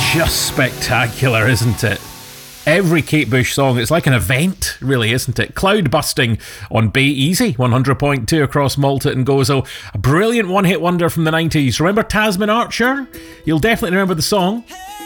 Just spectacular, isn't it? Every Kate Bush song, it's like an event, really, isn't it? Cloud Busting on Bay Easy, 100.2 across Malta and Gozo. A brilliant one-hit wonder from the 90s. Remember Tasman Archer? You'll definitely remember the song.